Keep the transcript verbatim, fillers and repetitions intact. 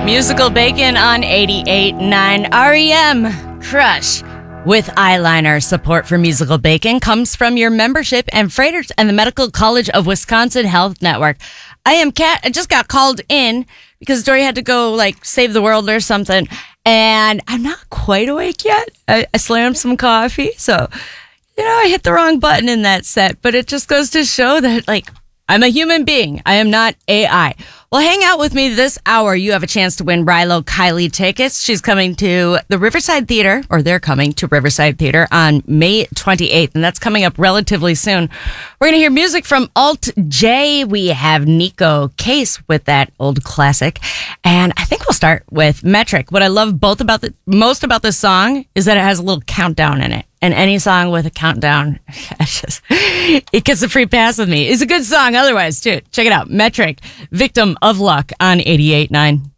Musical Bacon on eighty-eight point nine R E M. Crush. With eyeliner, support for Musical Bacon comes from your membership and freighters and the Medical College of Wisconsin Health Network. I am Kat. I just got called in because Dory had to go like save the world or something. And I'm not quite awake yet. I, I slammed some coffee. So, you know, I hit the wrong button in that set. But it just goes to show that, like, I'm a human being. I am not A I. Well, hang out with me this hour. You have a chance to win Rilo Kiley tickets. She's coming to the Riverside Theater, or they're coming to Riverside Theater on May twenty-eighth, and that's coming up relatively soon. We're going to hear music from Alt J. We have Nico Case with that old classic, and I think we'll start with Metric. What I love both about the most about this song is that it has a little countdown in it. And any song with a countdown, just, it gets a free pass with me. It's a good song otherwise, too. Check it out. Metric, Victim of Luck on eighty-eight point nine.